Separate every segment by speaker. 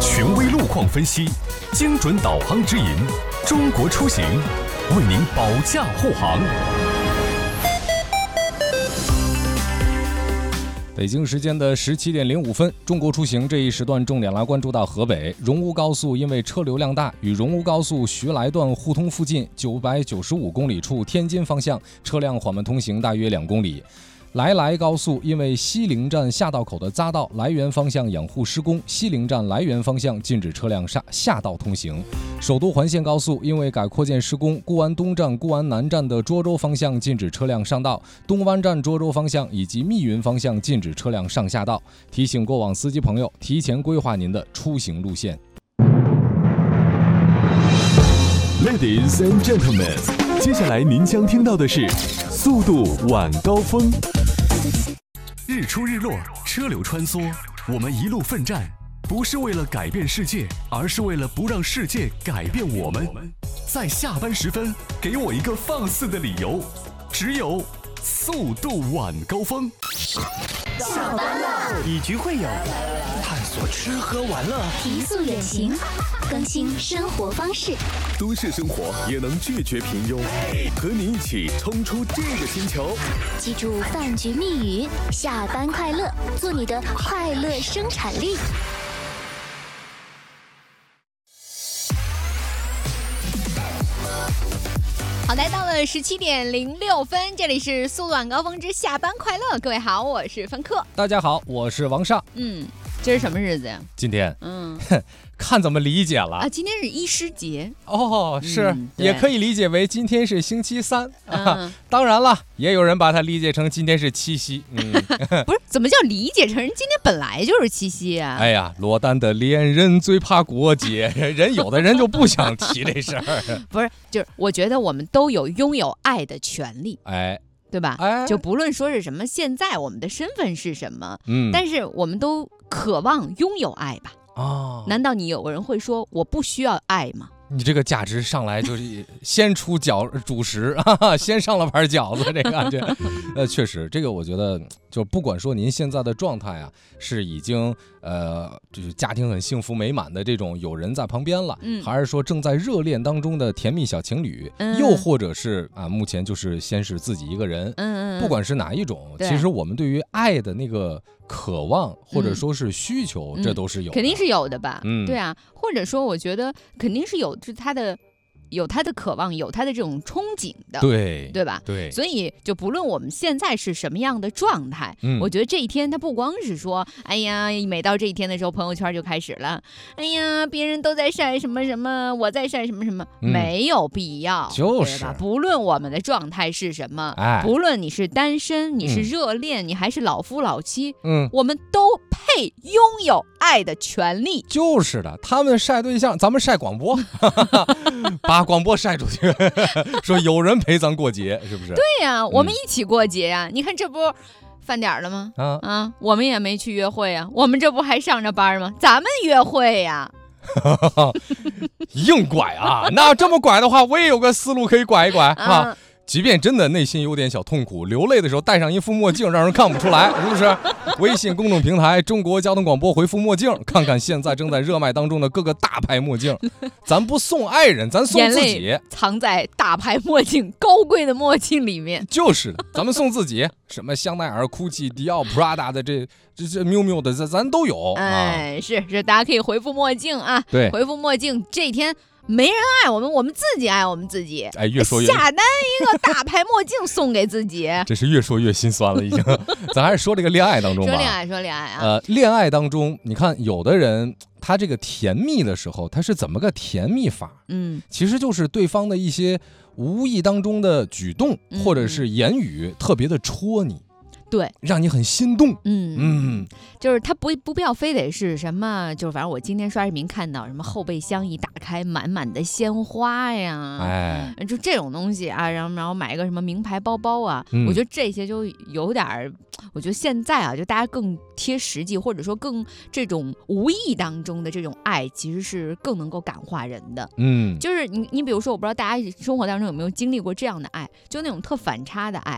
Speaker 1: 权威路况分析，精准导航指引，中国出行为您保驾护航。
Speaker 2: 北京时间的17点05分，中国出行这一时段重点来关注到河北荣乌高速，因为车流量大，与荣乌高速徐来段互通附近995公里处天津方向车辆缓慢通行大约2公里。来高速因为西陵站下道口的匝道来源方向养护施工，西陵站来源方向禁止车辆下道通行。首都环线高速因为改扩建施工，固安东站、固安南站的涿州方向禁止车辆上道，东湾站涿州方向以及密云方向禁止车辆上下道。提醒过往司机朋友提前规划您的出行路线。
Speaker 1: Ladies and gentlemen， 接下来您将听到的是速度晚高峰。日出日落，车流穿梭，我们一路奋战，不是为了改变世界，而是为了不让世界改变我们。在下班时分，给我一个放肆的理由，只有速度晚高峰。
Speaker 3: 下班了，
Speaker 4: 以局会友，探索吃喝玩乐，
Speaker 3: 提速远行，更新生活方式。
Speaker 1: 都市生活也能拒绝平庸，和你一起冲出这个星球。
Speaker 3: 记住饭局密语：下班快乐，做你的快乐生产力。
Speaker 5: 好，来到了17点06分，这里是速度晚高峰之下班快乐。各位好，我是芬克。
Speaker 2: 大家好，我是王尚。
Speaker 5: 这是什么日子呀？
Speaker 2: 今天看怎么理解了
Speaker 5: 啊？今天是医师节
Speaker 2: 哦，是，也可以理解为今天是星期三。当然了，也有人把它理解成今天是七夕。
Speaker 5: 不是，怎么叫理解成人今天本来就是七夕啊？
Speaker 2: 哎呀，落单的恋人最怕过节，有的人就不想提这事儿。
Speaker 5: 不是，就是我觉得我们都有拥有爱的权利。对吧？就不论说是什么，现在我们的身份是什么，但是我们都渴望拥有爱吧？难道你有人会说我不需要爱吗？
Speaker 2: 你这个价值上来就是先出主食，先上了盘饺子，这感觉。确实，这个我觉得，就不管说您现在的状态啊，是已经就是家庭很幸福美满的这种有人在旁边了，还是说正在热恋当中的甜蜜小情侣，又或者是目前就是先是自己一个人，不管是哪一种，其实我们对于爱的那个渴望或者说是需求，这都是有的，
Speaker 5: 肯定是有的吧？对啊，或者说我觉得肯定是有他的渴望，有他的这种憧憬的，对吧？对，所以就不论我们现在是什么样的状态，我觉得这一天它不光是说，哎呀，每到这一天的时候，朋友圈就开始了，哎呀，别人都在晒什么什么，我在晒什么什么，没有必要，
Speaker 2: 就是
Speaker 5: 吧？不论我们的状态是什么，不论你是单身，你是热恋，你还是老夫老妻，我们都配拥有爱的权利。
Speaker 2: 就是的，他们晒对象，咱们晒广播，把广播晒出去，说有人陪咱过节，是不是？
Speaker 5: 对呀，我们一起过节呀。你看这不饭点了吗？我们也没去约会呀，我们这不还上着班吗？咱们约会呀。
Speaker 2: 硬拐啊！那这么拐的话，我也有个思路可以拐一拐啊。即便真的内心有点小痛苦，流泪的时候戴上一副墨镜，让人看不出来，是不是？微信公众平台中国交通广播回复墨镜，看看现在正在热卖当中的各个大牌墨镜。咱不送爱人，咱送自己。
Speaker 5: 眼泪藏在大牌墨镜、高贵的墨镜里面。
Speaker 2: 就是的，咱们送自己，什么香奈儿、GUCCI、迪奥、Prada 的这miu miu的，咱都有。
Speaker 5: 是，大家可以回复墨镜啊。
Speaker 2: 对，
Speaker 5: 回复墨镜，这一天没人爱我们，我们自己爱我们自己。
Speaker 2: 越说越
Speaker 5: 下单一个大牌墨镜送给自己。
Speaker 2: 这是越说越心酸了，已经。咱还是说这个恋爱当中吧。
Speaker 5: 说恋爱啊。
Speaker 2: 恋爱当中，你看有的人他这个甜蜜的时候，他是怎么个甜蜜法？其实就是对方的一些无意当中的举动，或者是言语特别的戳你。
Speaker 5: 对，
Speaker 2: 让你很心动。
Speaker 5: 就是他不必要非得是什么，就是反正我今天刷视频看到什么后备箱一打开满满的鲜花呀，就这种东西啊，然后买个什么名牌包包啊，我觉得这些就有点，我觉得现在啊，就大家更贴实际，或者说更这种无意当中的这种爱，其实是更能够感化人的。就是你比如说，我不知道大家生活当中有没有经历过这样的爱，就那种特反差的爱。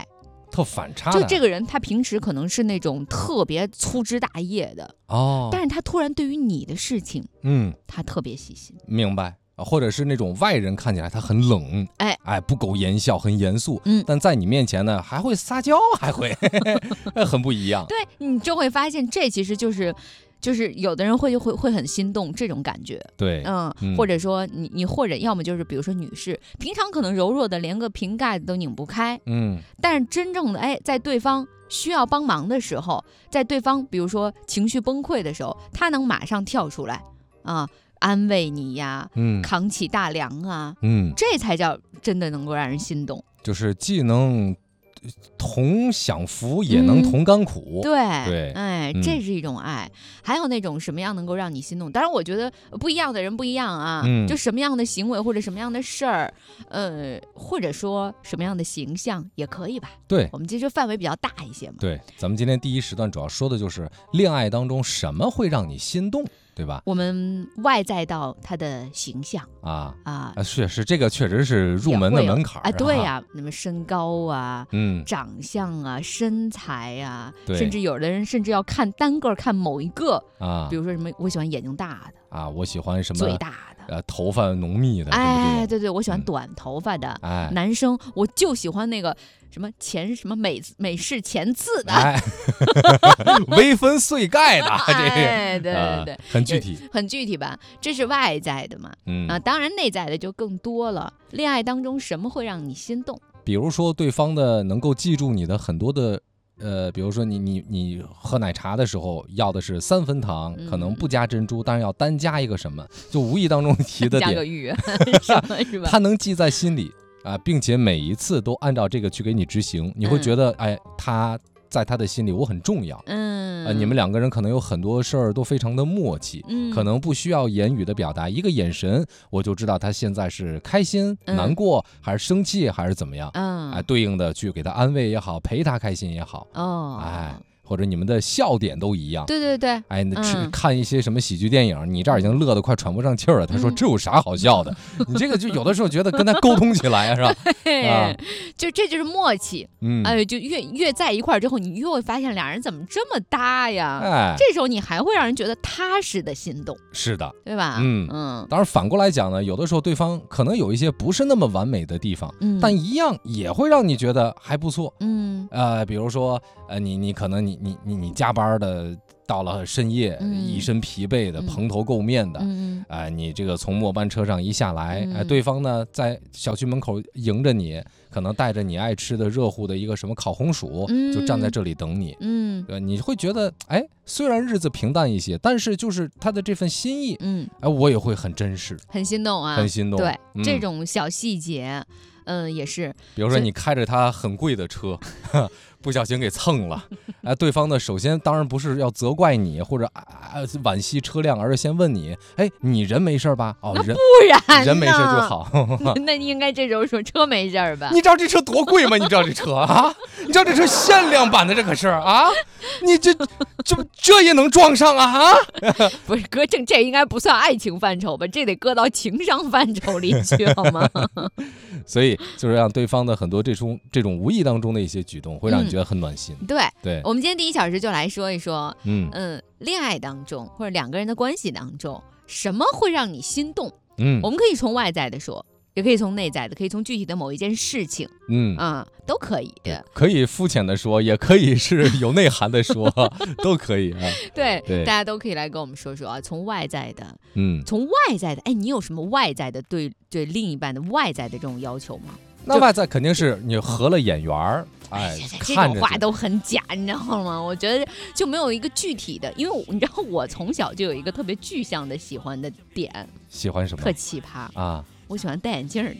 Speaker 2: 特反差的。
Speaker 5: 就这个人他平时可能是那种特别粗枝大叶的但是他突然对于你的事情他特别细心。
Speaker 2: 明白。或者是那种外人看起来他很冷，不苟言笑，很严肃，但在你面前呢还会撒娇，还会很不一样。
Speaker 5: 对，你就会发现这其实就是有的人会很心动这种感觉。
Speaker 2: 对，
Speaker 5: 或者说你或者要么就是比如说女士平常可能柔弱的连个瓶盖子都拧不开，但是真正的在对方需要帮忙的时候，在对方比如说情绪崩溃的时候，他能马上跳出来安慰你呀，扛起大梁啊，这才叫真的能够让人心动。
Speaker 2: 就是既能同享福，也能同甘苦。
Speaker 5: 对，这是一种爱。还有那种什么样能够让你心动？当然，我觉得不一样的人不一样啊。就什么样的行为或者什么样的事儿，或者说什么样的形象也可以吧。
Speaker 2: 对，
Speaker 5: 我们其实范围比较大一些嘛。
Speaker 2: 对，咱们今天第一时段主要说的就是恋爱当中什么会让你心动。对吧？
Speaker 5: 我们外在到他的形象
Speaker 2: 是这个确实是入门的门槛
Speaker 5: 对呀，那么身高啊，长相啊，身材啊，甚至有的人甚至要看单个看某一个比如说什么，我喜欢眼睛大的
Speaker 2: 我喜欢什么
Speaker 5: 最大的
Speaker 2: 头发浓密的，
Speaker 5: 对，我喜欢短头发的男生，我就喜欢那个什么美式前刺的
Speaker 2: 微分碎盖的
Speaker 5: 对，
Speaker 2: 很具体，
Speaker 5: 很具体吧？这是外在的嘛？当然内在的就更多了。恋爱当中什么会让你心动？
Speaker 2: 比如说对方的能够记住你的很多的比如说你喝奶茶的时候要的是3分糖，可能不加珍珠，但是要单加一个什么，就无意当中提的点，
Speaker 5: 加个玉是吧？
Speaker 2: 他能记在心里并且每一次都按照这个去给你执行，你会觉得他在他的心里我很重要。你们两个人可能有很多事儿都非常的默契，可能不需要言语的表达，一个眼神我就知道他现在是开心、难过还是生气还是怎么样。对应的去给他安慰也好，陪他开心也好。或者你们的笑点都一样。
Speaker 5: 对，
Speaker 2: 看一些什么喜剧电影，你这儿已经乐得快喘不上气儿了，他说这有啥好笑的？你这个就有的时候觉得跟他沟通起来是吧？
Speaker 5: 就这就是默契。就越在一块儿之后，你越会发现俩人怎么这么搭呀？这时候你还会让人觉得踏实的心动。
Speaker 2: 是的，
Speaker 5: 对吧？
Speaker 2: 当然反过来讲呢，有的时候对方可能有一些不是那么完美的地方，但一样也会让你觉得还不错。比如说你可能你加班的到了深夜，一身疲惫的，蓬头垢面的，你这个从末班车上一下来，对方呢在小区门口迎着你，可能带着你爱吃的热乎的一个什么烤红薯，就站在这里等你，你会觉得虽然日子平淡一些，但是就是他的这份心意，我也会很珍视，
Speaker 5: 很心动啊，
Speaker 2: 很心动。
Speaker 5: 对，这种小细节，也是，
Speaker 2: 比如说你开着他很贵的车。不小心给蹭了，对方呢，首先当然不是要责怪你或者惋惜车辆，而是先问你，你人没事吧？
Speaker 5: 那不然
Speaker 2: 人没事就好。
Speaker 5: 那你应该这时候说车没事吧？
Speaker 2: 你知道这车多贵吗？你知道这车你知道这车限量版的这个事儿你这也能撞上
Speaker 5: 不是哥，这应该不算爱情范畴吧？这得搁到情商范畴里去好吗？
Speaker 2: 所以就是让对方的很多这种无意当中的一些举动，会让你觉得很暖心。
Speaker 5: 对，我们今天第1小时就来说一说，恋爱当中或者两个人的关系当中，什么会让你心动？我们可以从外在的说，也可以从内在的，可以从具体的某一件事情，都可以。
Speaker 2: 可以肤浅的说，也可以是有内涵的说，都可以
Speaker 5: 对，大家都可以来跟我们说说从外在的，从外在的，你有什么外在的对另一半的外在的这种要求吗？
Speaker 2: 那外在肯定是你合了眼缘儿，
Speaker 5: 这种话都很假，你知道吗？我觉得就没有一个具体的，因为你知道我从小就有一个特别具象的喜欢的点。
Speaker 2: 喜欢什么？
Speaker 5: 特奇葩我喜欢戴眼镜的。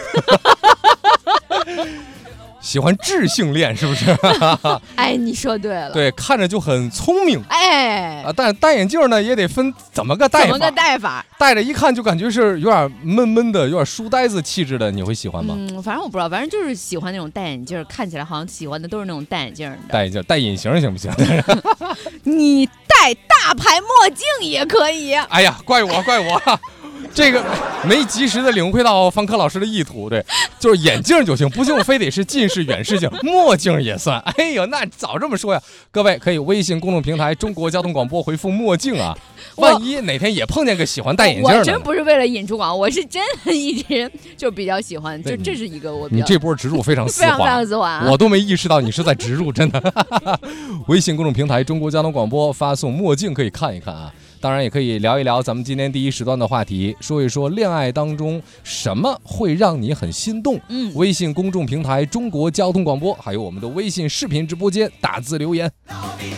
Speaker 2: 喜欢智性恋是不是？
Speaker 5: 你说对了。
Speaker 2: 对，看着就很聪明。但戴眼镜呢也得分怎么个戴法。戴着一看就感觉是有点闷闷的，有点书呆子气质的，你会喜欢吗？
Speaker 5: 反正我不知道，反正就是喜欢那种戴眼镜，看起来好像喜欢的都是那种戴眼镜的。
Speaker 2: 戴眼镜戴隐形行不行？
Speaker 5: 你戴大牌墨镜也可以。
Speaker 2: 怪我。这个没及时的领会到方科老师的意图，对，就是眼镜就行，不用非得是近视远视镜，墨镜也算。哎呦，那早这么说呀，各位可以微信公众平台中国交通广播回复墨镜啊，万一哪天也碰见个喜欢戴眼镜的，
Speaker 5: 我真不是为了引出广告，我是真的一直就比较喜欢，就这是一个我比较。
Speaker 2: 你这波植入非常丝滑，
Speaker 5: 非常丝滑，
Speaker 2: 我都没意识到你是在植入，真的。微信公众平台中国交通广播发送墨镜可以看一看啊。当然也可以聊一聊咱们今天第一时段的话题，说一说恋爱当中什么会让你很心动。微信公众平台中国交通广播，还有我们的微信视频直播间打字留言。